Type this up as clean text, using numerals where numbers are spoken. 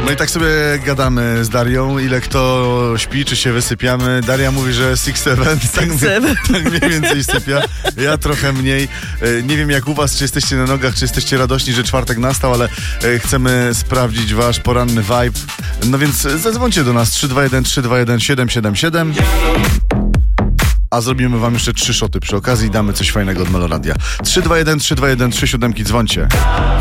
No i tak sobie gadamy z Darią, ile kto śpi, czy się wysypiamy. Daria mówi, że 6-7, tak mniej więcej sypia. Ja trochę mniej. Nie wiem jak u was, czy jesteście na nogach, czy jesteście radośni, że czwartek nastał, ale chcemy sprawdzić wasz poranny vibe. No więc zadzwońcie do nas 321 321 777. A zrobimy wam jeszcze 3 szoty przy okazji i damy coś fajnego od Meloradia. 321 321 3 siódemki, dzwońcie.